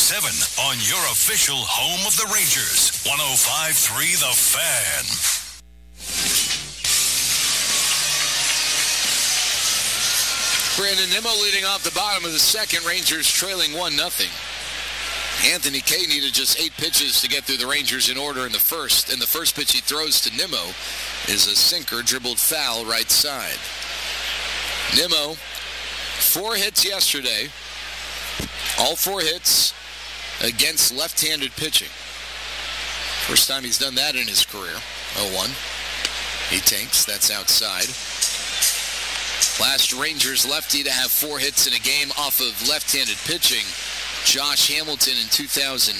on your official home of the Rangers. 105.3 The Fan. Brandon Nimmo leading off the bottom of the second. Rangers trailing 1-0. Anthony Kay needed just 8 pitches to get through the Rangers in order in the first. And the first pitch he throws to Nimmo is a sinker dribbled foul right side. Nimmo, 4 hits yesterday. All 4 hits against left-handed pitching. First time he's done that in his career. 0-1. He tanks. That's outside. Last Rangers lefty to have 4 hits in a game off of left-handed pitching, Josh Hamilton in 2009.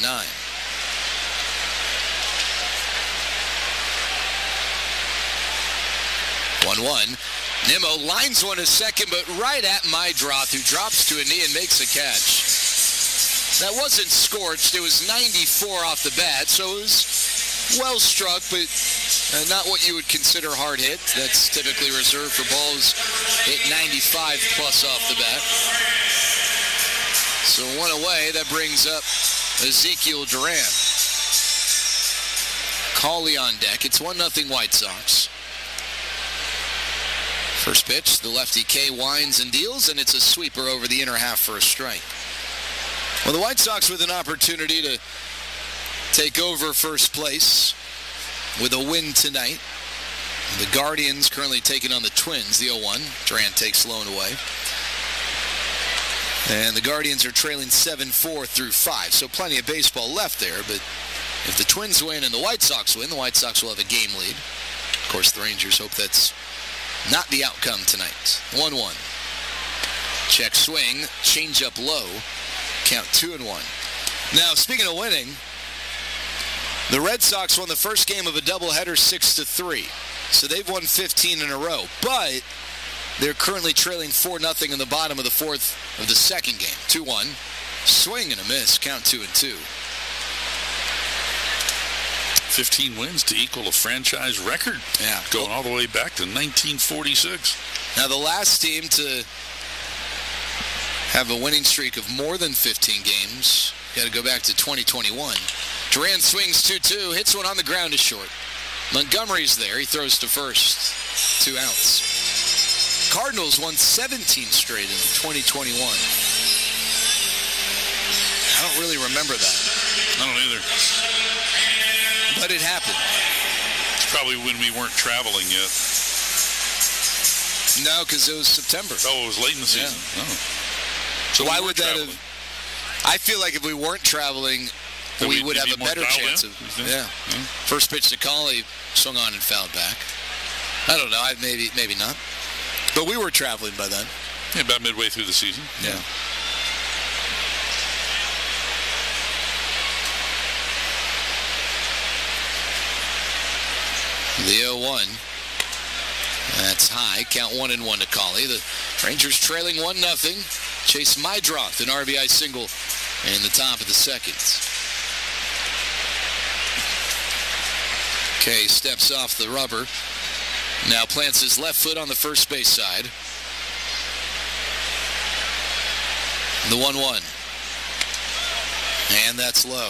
1-1. Nimmo lines one to second, but right at Mydroth, who drops to a knee and makes a catch. That wasn't scorched. It was 94 off the bat, so it was well struck, but not what you would consider hard hit. That's typically reserved for balls hit 95 plus off the bat. So 1 away. That brings up Ezekiel Duran. Cawley on deck. It's 1-0 White Sox. First pitch, the lefty K winds and deals, and it's a sweeper over the inner half for a strike. Well, the White Sox with an opportunity to take over first place with a win tonight. The Guardians currently taking on the Twins, the 0-1. Durant takes Sloan away. And the Guardians are trailing 7-4 through 5, so plenty of baseball left there. But if the Twins win and the White Sox win, the White Sox will have a game lead. Of course, the Rangers hope that's not the outcome tonight. 1-1. Check swing, change up low, count 2-1. Now, speaking of winning, the Red Sox won the first game of a doubleheader 6-3. So they've won 15 in a row. But they're currently trailing 4-0 in the bottom of the fourth of the second game. 2-1. Swing and a miss. Count 2-2. 15 wins to equal a franchise record. Yeah. Going all the way back to 1946. Now the last team to have a winning streak of more than 15 games, got to go back to 2021. Duran swings 2-2, hits one on the ground to short. Montgomery's there. He throws to first. 2 outs. Cardinals won 17 straight in 2021. I don't really remember that. I don't either. But it happened. It's probably when we weren't traveling yet. No, because it was September. Oh, it was late in the season. Yeah. Oh. So why would that have... I feel like if we weren't traveling, we would have a better chance of... Yeah. First pitch to Cawley, swung on and fouled back. I don't know. Maybe not. But we were traveling by then. Yeah, about midway through the season. Yeah. The 0-1. That's high. Count 1-1 to Cawley. The Rangers trailing 1-0. Chase Mydroth, an RBI single in the top of the second. Kay steps off the rubber. Now plants his left foot on the first base side. The 1-1. And that's low.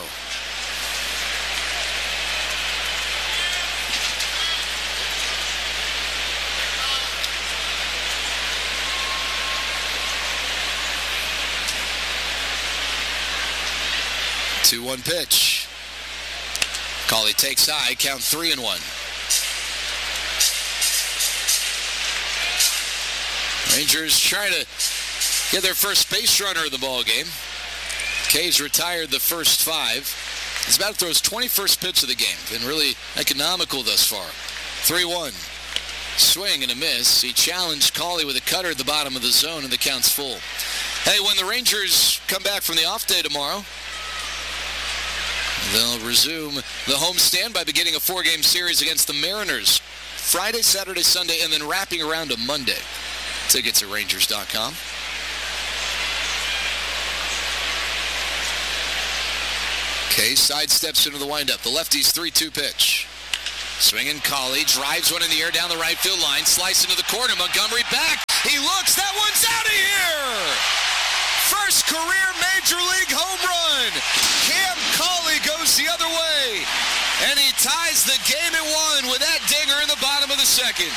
The 2-1 pitch. Cawley takes high, count 3-1. Rangers trying to get their first base runner of the ball game. Kay's retired the first 5. He's about to throw his 21st pitch of the game. Been really economical thus far. 3-1. Swing and a miss. He challenged Cawley with a cutter at the bottom of the zone, and the count's full. Hey, when the Rangers come back from the off day tomorrow, they'll resume the homestand by beginning a 4-game series against the Mariners. Friday, Saturday, Sunday, and then wrapping around to Monday. Tickets at Rangers.com. Kay sidesteps into the windup. The lefty's 3-2 pitch. Swinging Cawley, drives one in the air down the right field line, slice into the corner. Montgomery back. He looks. That one's out of here. First career Major League home run second.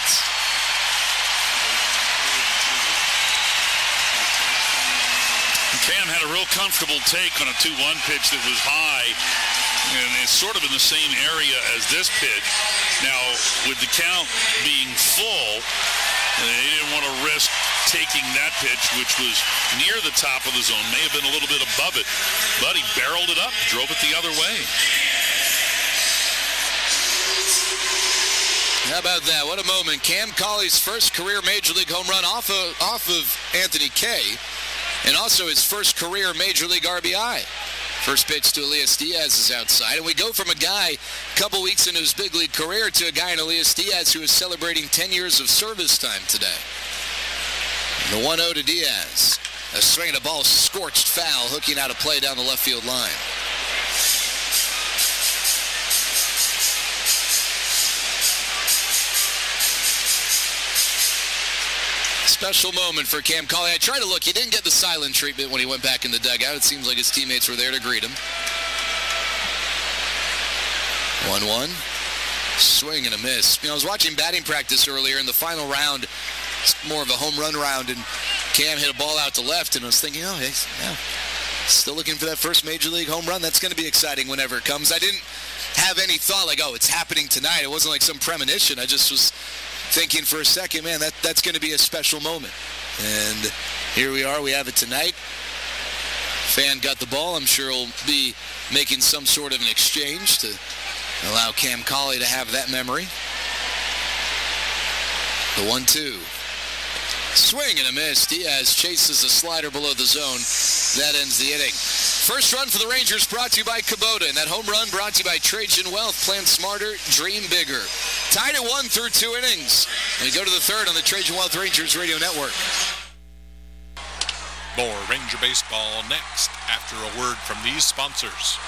Cam had a real comfortable take on a 2-1 pitch that was high, and it's sort of in the same area as this pitch. Now, with the count being full, they didn't want to risk taking that pitch, which was near the top of the zone, may have been a little bit above it, but he barreled it up, drove it the other way. How about that? What a moment. Cam Cauley's first career Major League home run off of Anthony Kay. And also his first career Major League RBI. First pitch to Elias Diaz is outside. And we go from a guy a couple weeks into his big league career to a guy in Elias Diaz who is celebrating 10 years of service time today. The 1-0 to Diaz. A swing and a ball scorched foul, hooking out a play down the left field line. Special moment for Cam Cauley. I tried to look. He didn't get the silent treatment when he went back in the dugout. It seems like his teammates were there to greet him. 1-1. Swing and a miss. I was watching batting practice earlier in the final round. It's more of a home run round, and Cam hit a ball out to left, and I was thinking, still looking for that first Major League home run. That's going to be exciting whenever it comes. I didn't have any thought like, it's happening tonight. It wasn't like some premonition. I just was thinking for a second, man, that's going to be a special moment. And here we are. We have it tonight. Fan got the ball. I'm sure he'll be making some sort of an exchange to allow Cam Cauley to have that memory. The 1-2. Swing and a miss. Diaz chases a slider below the zone. That ends the inning. First run for the Rangers brought to you by Kubota. And that home run brought to you by Trajan Wealth. Plan smarter, dream bigger. Tied at 1 through 2 innings. We go to the third on the Trajan Wealth Rangers Radio Network. More Ranger baseball next after a word from these sponsors.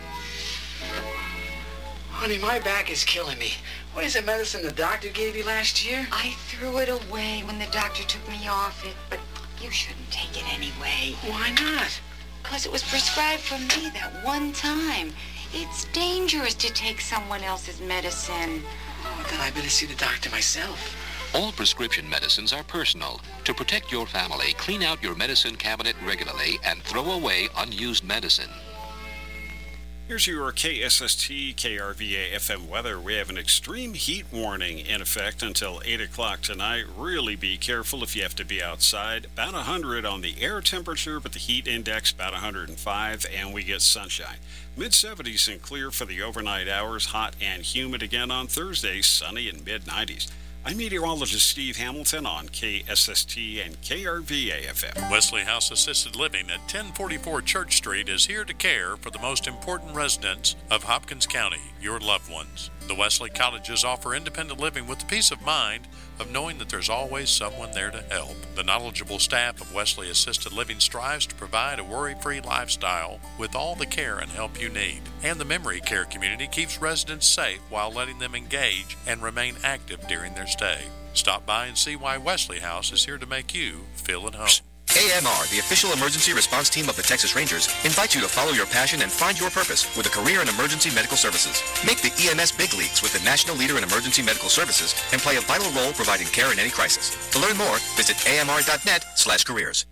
Honey, my back is killing me. What is the medicine the doctor gave you last year? I threw it away when the doctor took me off it, but you shouldn't take it anyway. Why not? Because it was prescribed for me that one time. It's dangerous to take someone else's medicine. Oh, then I better see the doctor myself. All prescription medicines are personal. To protect your family, clean out your medicine cabinet regularly and throw away unused medicine. Here's your KSST KRVA FM weather. We have an extreme heat warning in effect until 8 o'clock tonight. Really be careful if you have to be outside. About 100 on the air temperature, but the heat index about 105, and we get sunshine. Mid-70s and clear for the overnight hours. Hot and humid again on Thursday, sunny and mid-90s. I'm meteorologist Steve Hamilton on KSST and KRVA FM. Wesley House Assisted Living at 1044 Church Street is here to care for the most important residents of Hopkins County, your loved ones. The Wesley Cottages offer independent living with the peace of mind of knowing that there's always someone there to help. The knowledgeable staff of Wesley Assisted Living strives to provide a worry-free lifestyle with all the care and help you need. And the memory care community keeps residents safe while letting them engage and remain active during their stay. Stop by and see why Wesley House is here to make you feel at home. AMR, the official emergency response team of the Texas Rangers, invites you to follow your passion and find your purpose with a career in emergency medical services. Make the EMS big leagues with the national leader in emergency medical services and play a vital role providing care in any crisis. To learn more, visit amr.net/careers.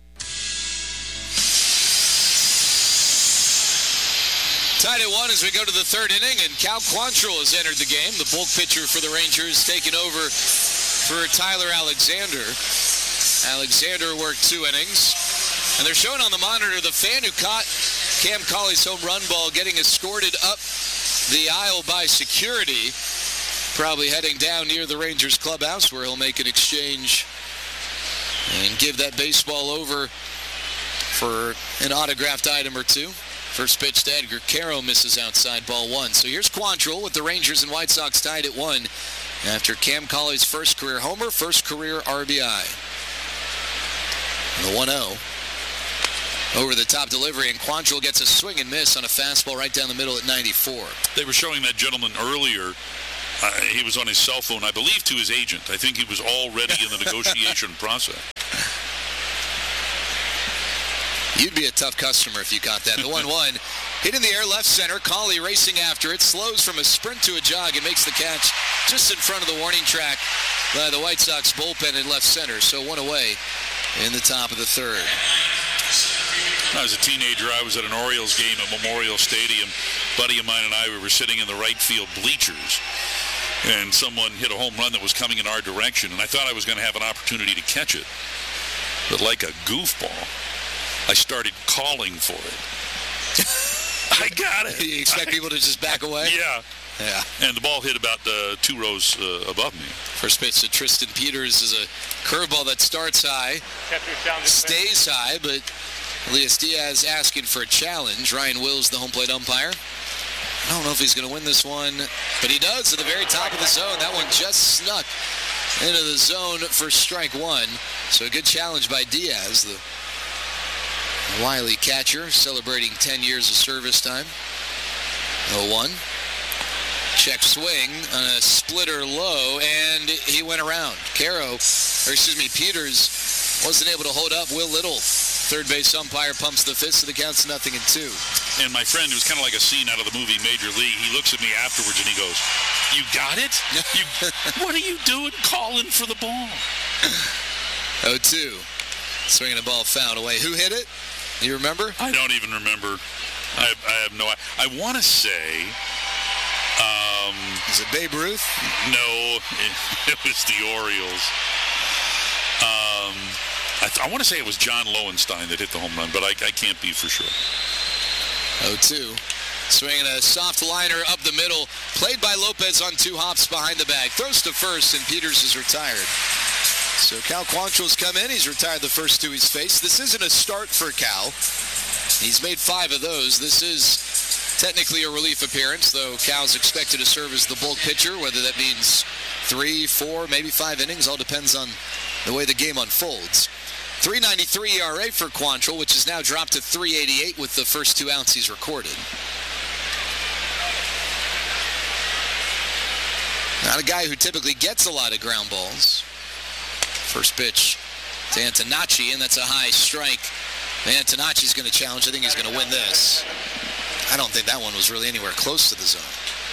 Tied at 1 as we go to the third inning, and Cal Quantrill has entered the game. The bulk pitcher for the Rangers, taking over for Tyler Alexander. Alexander worked 2 innings. And they're showing on the monitor the fan who caught Cam Cauley's home run ball getting escorted up the aisle by security. Probably heading down near the Rangers clubhouse where he'll make an exchange and give that baseball over for an autographed item or two. First pitch to Edgar Caro misses outside, ball 1. So here's Quantrill with the Rangers and White Sox tied at 1 after Cam Cauley's first career homer, first career RBI. The 1-0. Over the top delivery, and Quantrill gets a swing and miss on a fastball right down the middle at 94. They were showing that gentleman earlier. He was on his cell phone, I believe, to his agent. I think he was already in the negotiation process. You'd be a tough customer if you got that. The 1-1. Hit in the air, left center. Cauley racing after it. Slows from a sprint to a jog and makes the catch just in front of the warning track by the White Sox bullpen in left center. So one away in the top of the third. When I was a teenager, I was at an Orioles game at Memorial Stadium. A buddy of mine and I, we were sitting in the right field bleachers. And someone hit a home run that was coming in our direction. And I thought I was going to have an opportunity to catch it. But like a goofball, I started calling for it. I got it. You expect people to just back away? Yeah. Yeah. And the ball hit about 2 rows above me. First pitch to Tristan Peters is a curveball that starts high, stays high, but Elias Diaz asking for a challenge. Ryan Wills, the home plate umpire. I don't know if he's going to win this one, but he does at the very top of the zone. That one just snuck into the zone for strike one. So a good challenge by Diaz, the wily catcher, celebrating 10 years of service time. 0-1. Check swing on a splitter low, and he went around. Peters wasn't able to hold up. Will Little, third base umpire, pumps the fist, so the count's 0-2. And my friend, it was kind of like a scene out of the movie Major League. He looks at me afterwards and he goes, "You got it? What are you doing calling for the ball?" 0-2. Swinging a ball fouled away. Who hit it? You remember? I don't even remember. I have no idea. I want to say... Is it Babe Ruth? No, it was the Orioles. I want to say it was John Lowenstein that hit the home run, but I can't be for sure. 0-2. Swinging a soft liner up the middle. Played by Lopez on 2 hops behind the bag. Throws to first, and Peters is retired. So Cal Quantrill's come in. He's retired the first 2 he's faced. This isn't a start for Cal. He's made 5 of those. This is technically a relief appearance, though Cal's expected to serve as the bulk pitcher, whether that means 3, 4, maybe 5 innings. All depends on the way the game unfolds. 3.93 ERA for Quantrill, which has now dropped to 3.88 with the first 2 outs he's recorded. Not a guy who typically gets a lot of ground balls. First pitch to Antonacci, and that's a high strike. Antonacci's going to challenge. I think he's going to win this. I don't think that one was really anywhere close to the zone.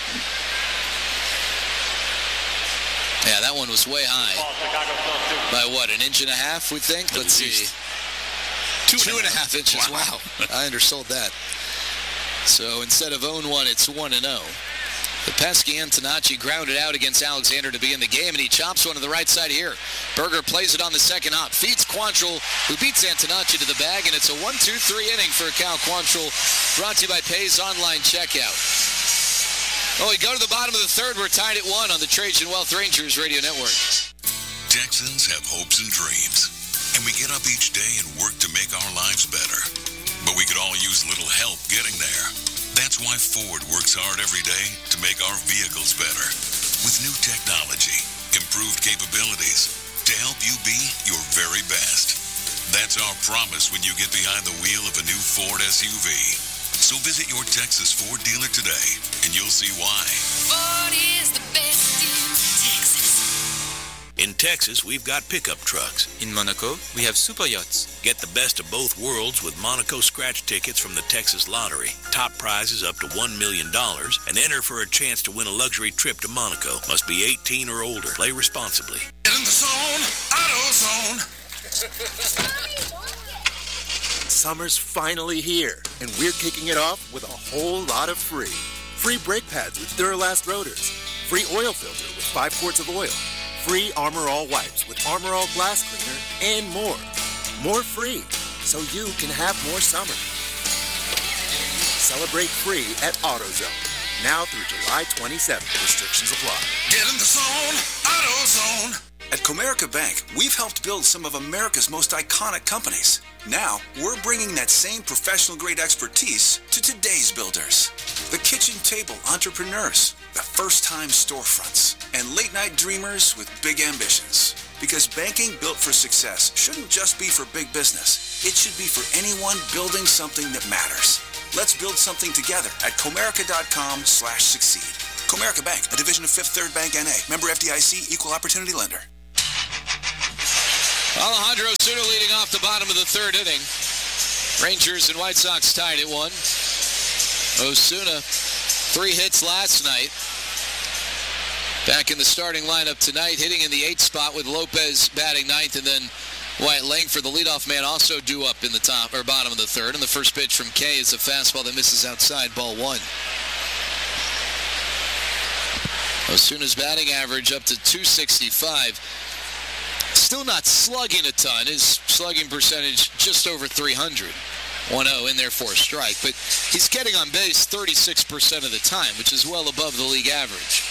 Yeah, that one was way high. By what, an inch and a half, we think? Let's see. 2.5 inches. Wow. I undersold that. So instead of 0-1, it's 1-0. The pesky Antonacci grounded out against Alexander to begin the game, and he chops one to the right side here. Berger plays it on the second hop, feeds Quantrill, who beats Antonacci to the bag, and it's a 1-2-3 inning for Cal Quantrill, brought to you by Pay's Online Checkout. Oh, we go to the bottom of the third. We're tied at 1 on the Trajan Wealth Rangers Radio Network. Texans have hopes and dreams, and we get up each day and work to make our lives better. But we could all use a little help getting there. That's why Ford works hard every day to make our vehicles better. With new technology, improved capabilities, to help you be your very best. That's our promise when you get behind the wheel of a new Ford SUV. So visit your Texas Ford dealer today, and you'll see why. Ford is the best in Texas. In Texas, we've got pickup trucks. In Monaco, we have super yachts. Get the best of both worlds with Monaco scratch tickets from the Texas Lottery. Top prizes up to $1 million, and enter for a chance to win a luxury trip to Monaco. Must be 18 or older. Play responsibly. Get in the zone, AutoZone. Summer's finally here, and we're kicking it off with a whole lot of free. Free brake pads with Duralast rotors. Free oil filter with 5 quarts of oil. Free Armor All wipes with Armor All glass cleaner, and more. More free, so you can have more summer. Celebrate free at AutoZone. Now through July 27th. Restrictions apply. Get in the zone, AutoZone. At Comerica Bank, we've helped build some of America's most iconic companies. Now, we're bringing that same professional-grade expertise to today's builders. The kitchen table entrepreneurs, the first-time storefronts, and late-night dreamers with big ambitions. Because banking built for success shouldn't just be for big business. It should be for anyone building something that matters. Let's build something together at Comerica.com/succeed. Comerica Bank, a division of Fifth Third Bank N.A. Member FDIC, Equal Opportunity Lender. Alejandro Zuna leading off the bottom of the third inning. Rangers and White Sox tied at 1. Osuna, 3 hits last night. Back in the starting lineup tonight, hitting in the 8th spot with Lopez batting 9th, and then Wyatt Langford, the leadoff man, also due up in the top or bottom of the 3rd. And the first pitch from Kay is a fastball that misses outside, ball 1. Osuna's batting average up to .265. Still not slugging a ton. His slugging percentage just over 300. 1-0 in there for a strike. But he's getting on base 36% of the time, which is well above the league average.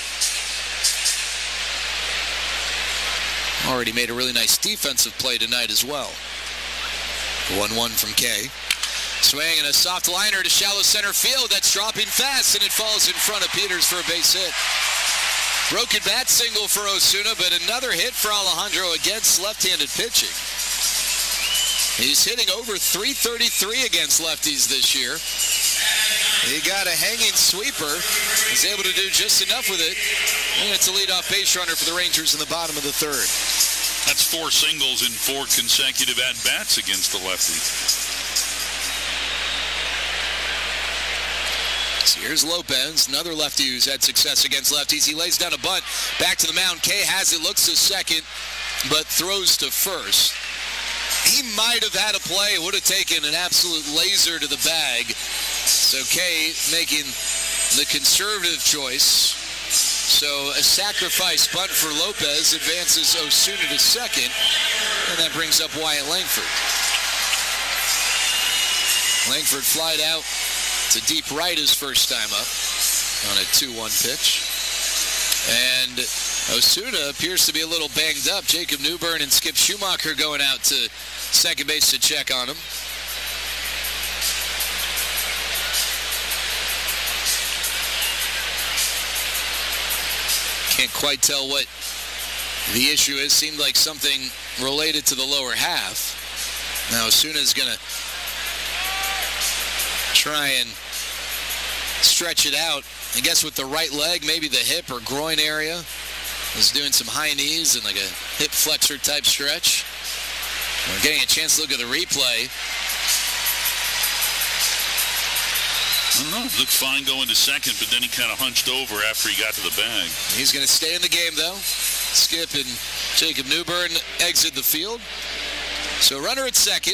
Already made a really nice defensive play tonight as well. 1-1 from Kay. Swing and a soft liner to shallow center field. That's dropping fast, and it falls in front of Peters for a base hit. Broken bat single for Osuna, but another hit for Alejandro against left-handed pitching. He's hitting over .333 against lefties this year. He got a hanging sweeper. He's able to do just enough with it. And it's a leadoff base runner for the Rangers in the bottom of the 3rd. That's 4 singles in 4 consecutive at-bats against the lefty. So here's Lopez, another lefty who's had success against lefties. He lays down a bunt. Back to the mound. Kay has it, looks to second, but throws to first. He might have had a play. It would have taken an absolute laser to the bag. So Kay making the conservative choice. So a sacrifice bunt for Lopez advances Osuna to second, and that brings up Wyatt Langford. Langford flied out to deep right his first time up on a 2-1 pitch. And Osuna appears to be a little banged up. Jacob Newburn and Skip Schumacher going out to second base to check on him. Can't quite tell what the issue is. Seemed like something related to the lower half. Now Osuna's going to try and stretch it out. I guess with the right leg, maybe the hip or groin area. He's doing some high knees and like a hip flexor type stretch. We're getting a chance to look at the replay. I don't know. It looked fine going to second, but then he kind of hunched over after he got to the bag. He's going to stay in the game, though. Skip and Jacob Newburn exit the field. So runner at second.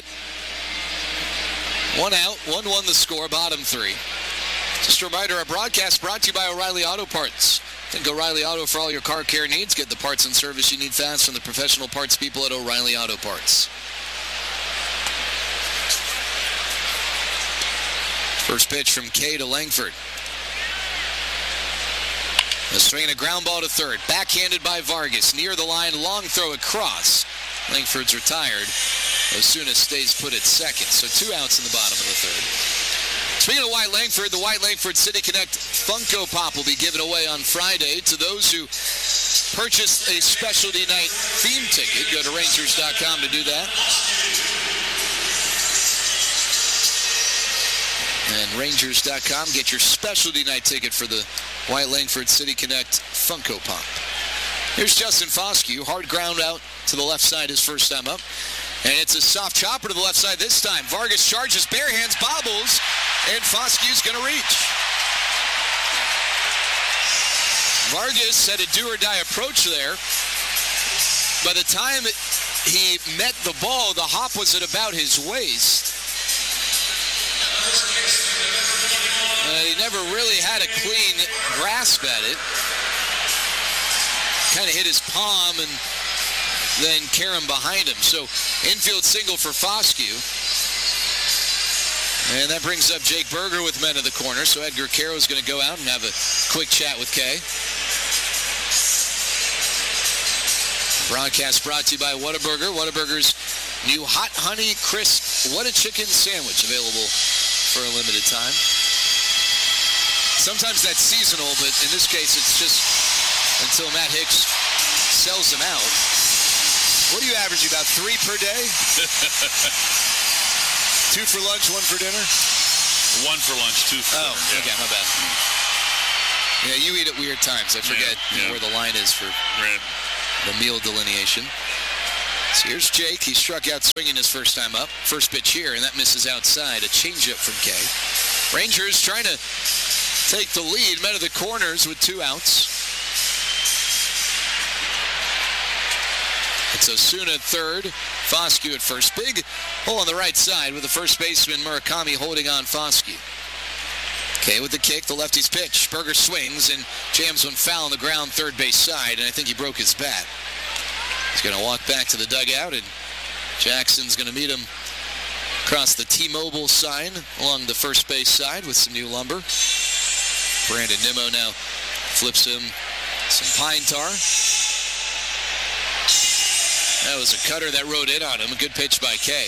1 out, 1-1 the score, bottom 3. Just a reminder, our broadcast brought to you by O'Reilly Auto Parts. Think O'Reilly Auto for all your car care needs. Get the parts and service you need fast from the professional parts people at O'Reilly Auto Parts. First pitch from Kay to Langford. A swing and a ground ball to third. Backhanded by Vargas. Near the line, long throw across. Langford's retired. Osuna stays put at second. So 2 outs in the bottom of the 3rd. Speaking of Wyatt Langford, the Wyatt Langford City Connect Funko Pop will be given away on Friday to those who purchase a specialty night theme ticket. Go to Rangers.com to do that. And Rangers.com, get your specialty night ticket for the Wyatt Langford City Connect Funko Pop. Here's Justin Foscue, hard ground out to the left side his first time up. And it's a soft chopper to the left side this time. Vargas charges, bare hands, bobbles, and Foscue's going to reach. Vargas had a do-or-die approach there. By the time he met the ball, the hop was at about his waist. He never really had a clean grasp at it. Kind of hit his palm and then Karam behind him. So infield single for Foscue. And that brings up Jake Berger with men in the corner. So Edgar Carroll's going to go out and have a quick chat with Kay. Broadcast brought to you by Whataburger. Whataburger's new Hot Honey Crisp Whatachicken Sandwich available for a limited time. Sometimes that's seasonal, but in this case it's just until Matt Hicks sells them out. What do you average, about 3 per day? 2 for lunch, 1 for dinner? 1 for lunch, 2 for dinner. Oh, okay, my bad. Yeah, you eat at weird times. I forget where the line is for the meal delineation. So here's Jake. He struck out swinging his first time up. First pitch here, and that misses outside. A changeup from Kay. Rangers trying to take the lead. Men of the corners with 2 outs. It's Osuna at third. Foscue at first. Big hole on the right side with the first baseman Murakami holding on Foscue. Okay, with the kick, the lefty's pitch. Berger swings and jams one foul on the ground third base side, and I think he broke his bat. He's going to walk back to the dugout, and Jackson's going to meet him across the T-Mobile sign along the first base side with some new lumber. Brandon Nimmo now flips him some pine tar. That was a cutter that rode in on him. A good pitch by Kay.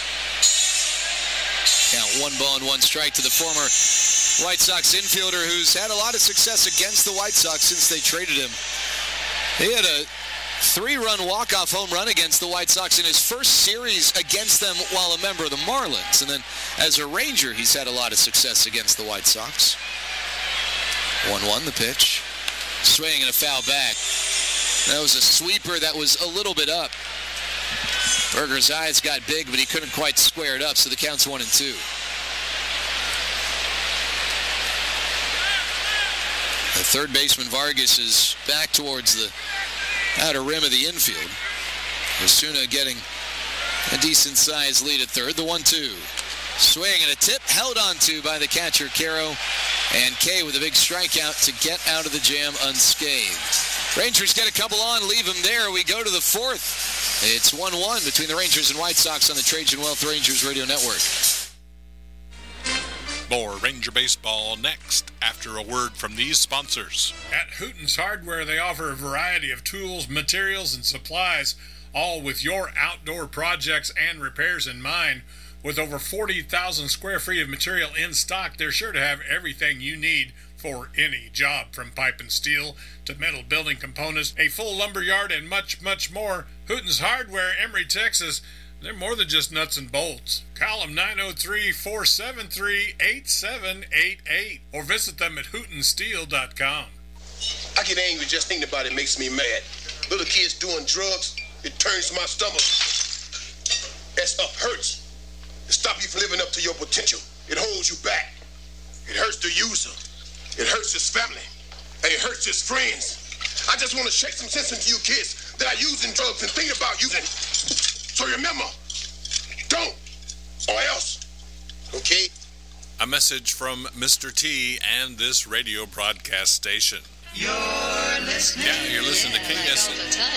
Count 1-1 strike to the former White Sox infielder who's had a lot of success against the White Sox since they traded him. He had a 3-run walk-off home run against the White Sox in his first series against them while a member of the Marlins. And then as a Ranger, he's had a lot of success against the White Sox. 1-1 the pitch. Swing and a foul back. That was a sweeper that was a little bit up. Berger's eyes got big, but he couldn't quite square it up, so the count's 1-2. The third baseman Vargas is back towards the outer rim of the infield. Osuna getting a decent-sized lead at third. The 1-2. Swing and a tip held onto by the catcher, Caro. And Kay with a big strikeout to get out of the jam unscathed. Rangers get a couple on, leave them there. We go to the fourth. It's 1-1 between the Rangers and White Sox on the Trajan Wealth Rangers Radio Network. More Ranger Baseball next after a word from these sponsors. At Hooten's Hardware, they offer a variety of tools, materials, and supplies, all with your outdoor projects and repairs in mind. With over 40,000 square feet of material in stock, they're sure to have everything you need for any job, from pipe and steel to metal building components, a full lumber yard, and much, much more. Hooten's Hardware, Emory, Texas. They're more than just nuts and bolts. Call them 903-473-8788 or visit them at hootensteel.com. I get angry just thinking about it. Makes me mad. Little kids doing drugs, it turns my stomach. That stuff hurts. It stops you from living up to your potential. It holds you back. It hurts the user. It hurts his family. And it hurts his friends. I just want to shake some sense into you kids that are using drugs and thinking about using it. So remember, don't, or else, okay? A message from Mr. T and this radio broadcast station. You're listening. Yeah, you're listening to KSST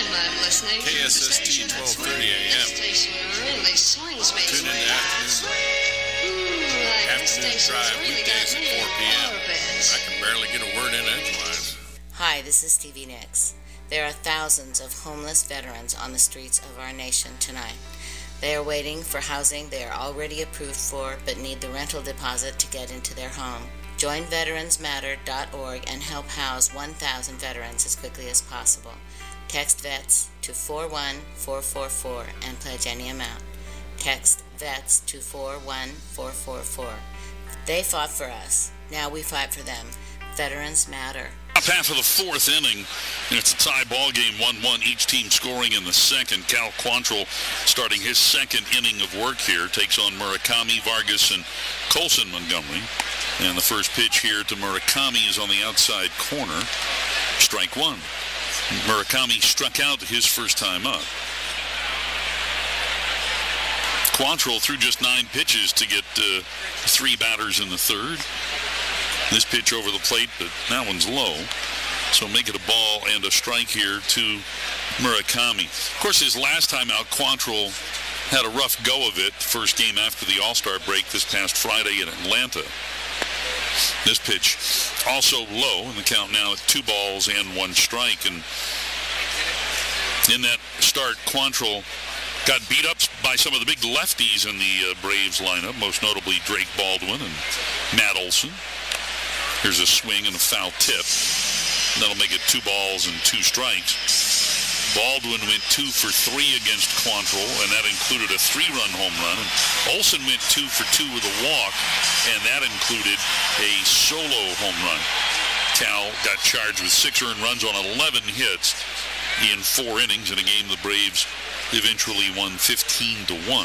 1230 AM. Really swings me. Tune in to afternoon drive weekdays at 4 p.m. I can barely get a word in edgewise. Hi, this is Stevie Nicks. There are thousands of homeless veterans on the streets of our nation tonight. They are waiting for housing they are already approved for but need the rental deposit to get into their home. Join veteransmatter.org and help house 1,000 veterans as quickly as possible. Text VETS to 41444 and pledge any amount. Text VETS to 41444. They fought for us. Now we fight for them. Veterans Matter. Top half of the fourth inning, and it's a tie ball game, 1-1, each team scoring in the second. Cal Quantrill starting his second inning of work here, takes on Murakami, Vargas, and Colson Montgomery. And the first pitch here to Murakami is on the outside corner. Strike one. Murakami struck out his first time up. Quantrill threw just 9 pitches to get 3 batters in the third. This pitch over the plate, but that one's low. So make it a ball and a strike here to Murakami. Of course, his last time out, Quantrill had a rough go of it. First game after the All-Star break this past Friday in Atlanta. This pitch also low, and the count now at 2 balls and 1 strike. And in that start, Quantrill got beat up by some of the big lefties in the Braves lineup, most notably Drake Baldwin and Matt Olson. Here's a swing and a foul tip. That'll make it 2 balls and 2 strikes. Baldwin went 2 for 3 against Quantrill, and that included a 3-run home run. And Olson went 2 for 2 with a walk, and that included a solo home run. Cal got charged with 6 earned runs on 11 hits in 4 innings in a game the Braves eventually won 15-1.